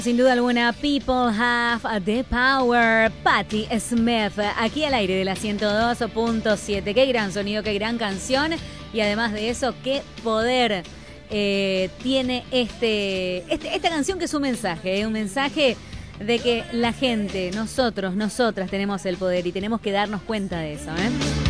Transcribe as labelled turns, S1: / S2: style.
S1: Sin duda alguna, People Have the Power, Patti Smith, aquí al aire de la 102.7. Qué gran sonido, qué gran canción. Y además de eso, qué poder tiene esta canción, que es un mensaje de que la gente, nosotros, nosotras tenemos el poder y tenemos que darnos cuenta de eso, ¿eh?